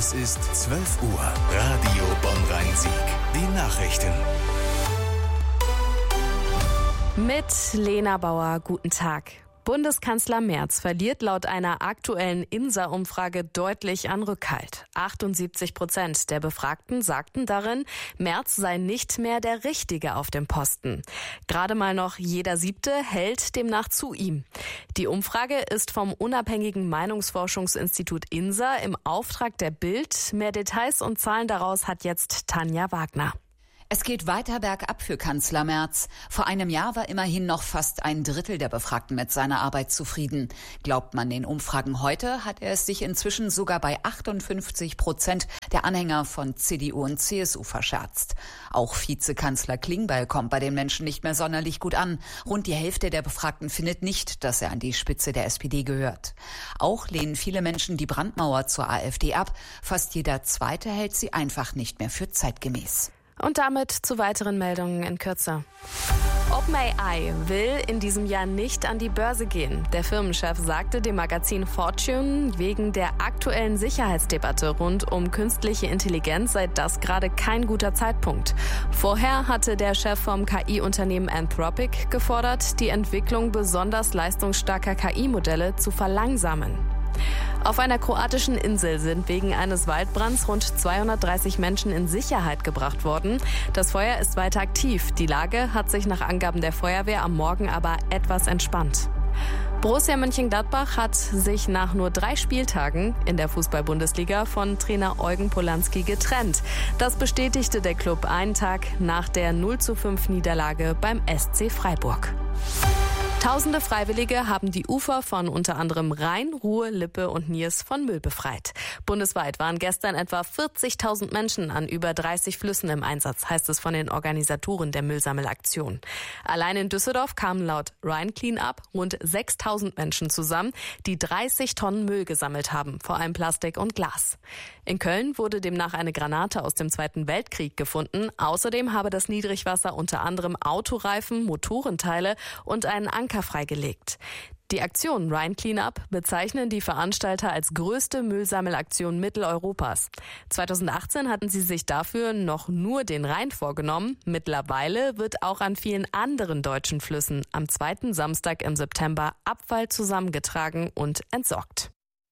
Es ist 12 Uhr. Radio Bonn-Rhein-Sieg. Die Nachrichten. Mit Lena Bauer, guten Tag. Bundeskanzler Merz verliert laut einer aktuellen INSA-Umfrage deutlich an Rückhalt. 78% der Befragten sagten darin, Merz sei nicht mehr der Richtige auf dem Posten. Gerade mal noch jeder Siebte hält demnach zu ihm. Die Umfrage ist vom unabhängigen Meinungsforschungsinstitut INSA im Auftrag der Bild. Mehr Details und Zahlen daraus hat jetzt Tanja Wagner. Es geht weiter bergab für Kanzler Merz. Vor einem Jahr war immerhin noch fast ein Drittel der Befragten mit seiner Arbeit zufrieden. Glaubt man den Umfragen heute, hat er es sich inzwischen sogar bei 58% der Anhänger von CDU und CSU verscherzt. Auch Vizekanzler Klingbeil kommt bei den Menschen nicht mehr sonderlich gut an. Rund die Hälfte der Befragten findet nicht, dass er an die Spitze der SPD gehört. Auch lehnen viele Menschen die Brandmauer zur AfD ab. Fast jeder Zweite hält sie einfach nicht mehr für zeitgemäß. Und damit zu weiteren Meldungen in Kürze. OpenAI will in diesem Jahr nicht an die Börse gehen. Der Firmenchef sagte dem Magazin Fortune, wegen der aktuellen Sicherheitsdebatte rund um künstliche Intelligenz sei das gerade kein guter Zeitpunkt. Vorher hatte der Chef vom KI-Unternehmen Anthropic gefordert, die Entwicklung besonders leistungsstarker KI-Modelle zu verlangsamen. Auf einer kroatischen Insel sind wegen eines Waldbrands rund 230 Menschen in Sicherheit gebracht worden. Das Feuer ist weiter aktiv. Die Lage hat sich nach Angaben der Feuerwehr am Morgen aber etwas entspannt. Borussia Mönchengladbach hat sich nach nur 3 Spieltagen in der Fußball-Bundesliga von Trainer Eugen Polanski getrennt. Das bestätigte der Club einen Tag nach der 0:5 Niederlage beim SC Freiburg. Tausende Freiwillige haben die Ufer von unter anderem Rhein, Ruhr, Lippe und Niers von Müll befreit. Bundesweit waren gestern etwa 40.000 Menschen an über 30 Flüssen im Einsatz, heißt es von den Organisatoren der Müllsammelaktion. Allein in Düsseldorf kamen laut Rhein Cleanup rund 6.000 Menschen zusammen, die 30 Tonnen Müll gesammelt haben, vor allem Plastik und Glas. In Köln wurde demnach eine Granate aus dem Zweiten Weltkrieg gefunden. Außerdem habe das Niedrigwasser unter anderem Autoreifen, Motorenteile und einen Anker freigelegt. Die Aktion Rhein Cleanup bezeichnen die Veranstalter als größte Müllsammelaktion Mitteleuropas. 2018 hatten sie sich dafür noch nur den Rhein vorgenommen. Mittlerweile wird auch an vielen anderen deutschen Flüssen am 2. Samstag im September Abfall zusammengetragen und entsorgt.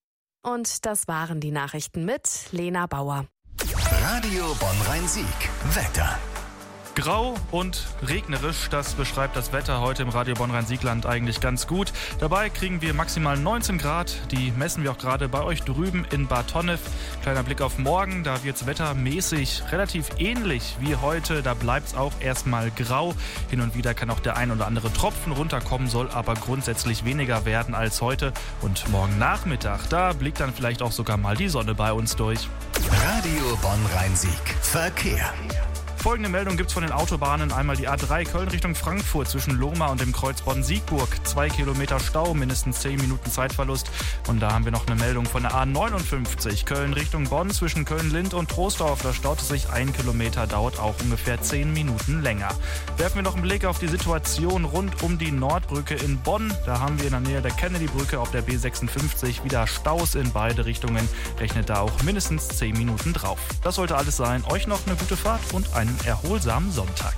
Und das waren die Nachrichten mit Lena Bauer. Radio Bonn-Rhein-Sieg. Wetter. Grau und regnerisch, das beschreibt das Wetter heute im Radio Bonn-Rhein-Sieg-Land eigentlich ganz gut. Dabei kriegen wir maximal 19 Grad, die messen wir auch gerade bei euch drüben in Bad Honnef. Kleiner Blick auf morgen, da wird es wettermäßig relativ ähnlich wie heute. Da bleibt es auch erstmal grau. Hin und wieder kann auch der ein oder andere Tropfen runterkommen, soll aber grundsätzlich weniger werden als heute. Und morgen Nachmittag, da blickt dann vielleicht auch sogar mal die Sonne bei uns durch. Radio Bonn-Rhein-Sieg. Verkehr. Folgende Meldung gibt's von den Autobahnen. Einmal die A3 Köln Richtung Frankfurt zwischen Lohmar und dem Kreuz Bonn-Siegburg. 2 Kilometer Stau, mindestens 10 Minuten Zeitverlust. Und da haben wir noch eine Meldung von der A59 Köln Richtung Bonn zwischen Köln-Lind und Troisdorf. Da staut es sich 1 Kilometer, dauert auch ungefähr 10 Minuten länger. Werfen wir noch einen Blick auf die Situation rund um die Nordbrücke in Bonn. Da haben wir in der Nähe der Kennedy-Brücke auf der B56 wieder Staus in beide Richtungen. Rechnet da auch mindestens 10 Minuten drauf. Das sollte alles sein. Euch noch eine gute Fahrt und einen erholsamen Sonntag.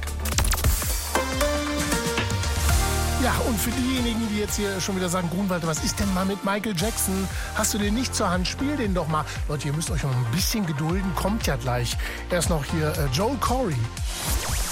Ja, und für diejenigen, die jetzt hier schon wieder sagen, Grunwald, was ist denn mal mit Michael Jackson? Hast du den nicht zur Hand? Spiel den doch mal. Leute, ihr müsst euch noch ein bisschen gedulden, kommt ja gleich. Erst noch hier Joel Corey.